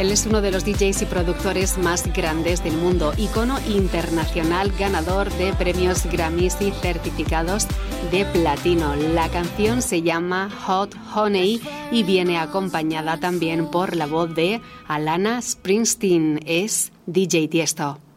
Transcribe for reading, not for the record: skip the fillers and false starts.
Él es uno de los DJs y productores más grandes del mundo, icono internacional, ganador de premios Grammys y certificados de platino. La canción se llama Hot Honey y viene acompañada también por la voz de Alana Springsteen. Es DJ Tiesto.